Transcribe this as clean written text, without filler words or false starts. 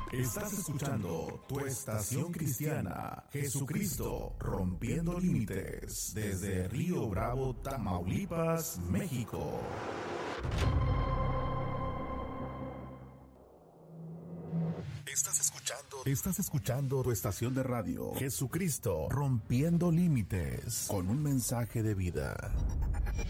Estás escuchando tu estación cristiana, Jesucristo rompiendo límites, desde Río Bravo, Tamaulipas, México. Estás escuchando tu estación de radio, Jesucristo rompiendo límites, con un mensaje de vida.